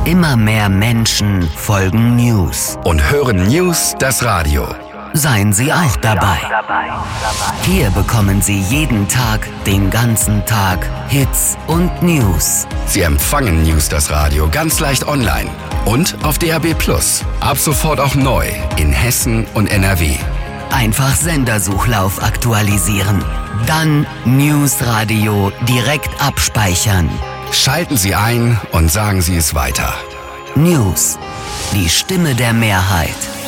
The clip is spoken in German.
Immer mehr Menschen folgen News. Und hören News das Radio. Seien Sie auch dabei. Hier bekommen Sie jeden Tag, den ganzen Tag, Hits und News. Sie empfangen News das Radio ganz leicht online und auf DAB+. Ab sofort auch neu in Hessen und NRW. Einfach Sendersuchlauf aktualisieren. Dann News Radio direkt abspeichern. Schalten Sie ein und sagen Sie es weiter. News, die Stimme der Mehrheit.